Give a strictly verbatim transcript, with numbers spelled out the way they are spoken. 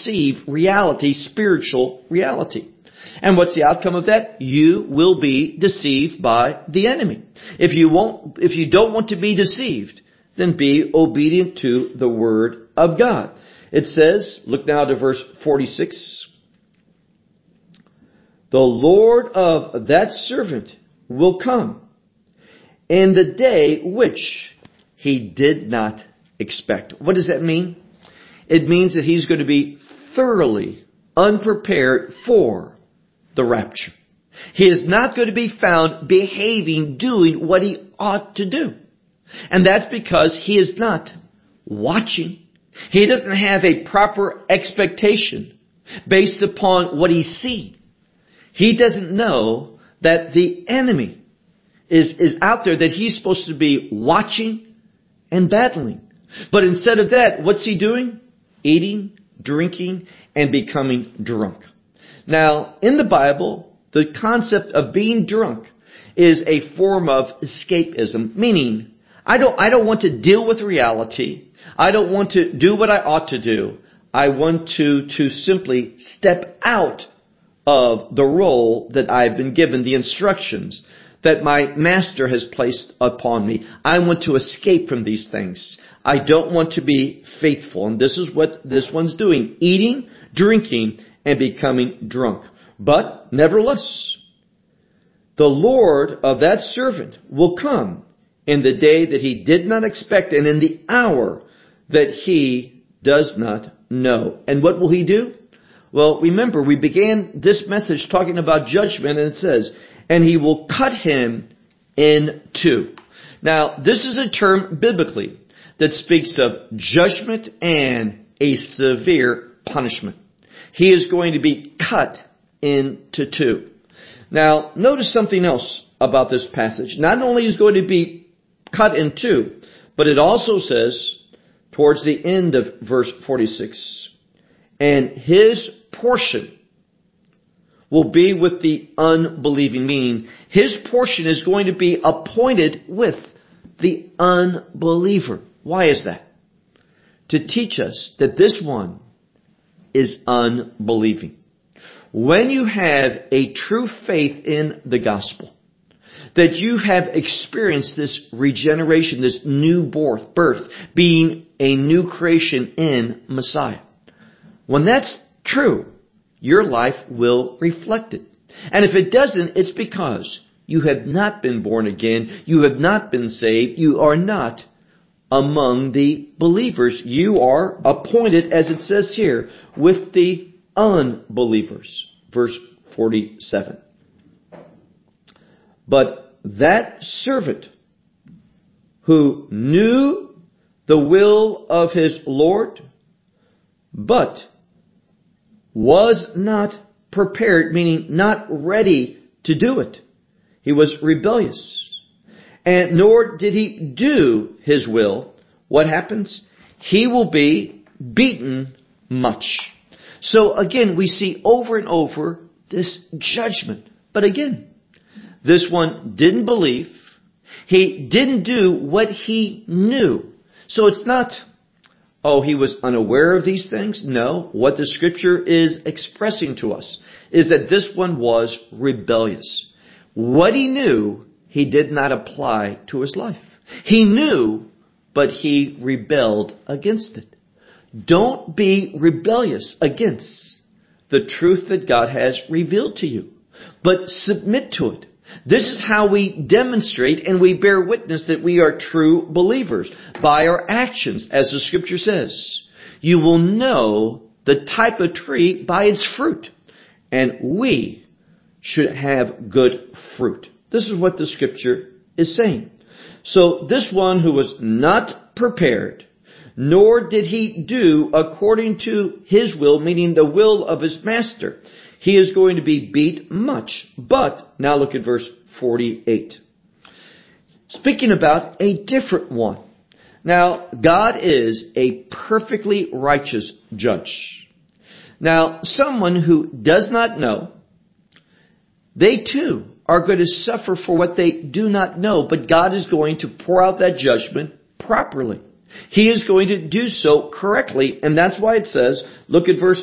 perceive reality, spiritual reality. And what's the outcome of that? You will be deceived by the enemy. If you won't, if you don't want to be deceived, then be obedient to the Word of God. It says, look now to verse forty-six. The Lord of that servant will come in the day which he did not expect. What does that mean? It means that he's going to be thoroughly unprepared for the rapture. He is not going to be found behaving, doing what he ought to do. And that's because he is not watching. He doesn't have a proper expectation based upon what he's seen. He doesn't know that the enemy is, is out there, that he's supposed to be watching and battling. But instead of that, what's he doing? Eating, drinking, and becoming drunk. Now, in the Bible, the concept of being drunk is a form of escapism, meaning I don't, I don't want to deal with reality. I don't want to do what I ought to do. I want to, to simply step out of the role that I've been given, the instructions that my master has placed upon me. I want to escape from these things. I don't want to be faithful. And this is what this one's doing. Eating, drinking, and becoming drunk. But, nevertheless, the Lord of that servant will come in the day that he did not expect, and in the hour that he does not know. And what will he do? Well, remember, we began this message talking about judgment, and it says, and he will cut him in two. Now, this is a term biblically that speaks of judgment and a severe punishment. He is going to be cut into two. Now, notice something else about this passage. Not only is he going to be cut in two, but it also says, towards the end of verse forty-six, and his portion will be with the unbelieving, meaning his portion is going to be appointed with the unbeliever. Why is that? To teach us that this one is unbelieving. When you have a true faith in the gospel, that you have experienced this regeneration, this new birth, birth, being a new creation in Messiah. When that's true, your life will reflect it. And if it doesn't, it's because you have not been born again, you have not been saved, you are not among the believers. You are appointed, as it says here, with the unbelievers. Verse forty-seven. But that servant who knew the will of his Lord, but was not prepared, meaning not ready to do it. He was rebellious. And nor did he do his will. What happens? He will be beaten much. So again, we see over and over this judgment. But again, this one didn't believe. He didn't do what he knew. So it's not, oh, he was unaware of these things. No, what the scripture is expressing to us is that this one was rebellious. What he knew, he did not apply to his life. He knew, but he rebelled against it. Don't be rebellious against the truth that God has revealed to you, but submit to it. This is how we demonstrate and we bear witness that we are true believers, by our actions, as the scripture says. You will know the type of tree by its fruit, and we should have good fruit. This is what the scripture is saying. So this one who was not prepared, nor did he do according to his will, meaning the will of his master, he is going to be beat much. But, now look at verse forty-eight. Speaking about a different one. Now, God is a perfectly righteous judge. Now, someone who does not know, they too are going to suffer for what they do not know, but God is going to pour out that judgment properly. He is going to do so correctly, and that's why it says, look at verse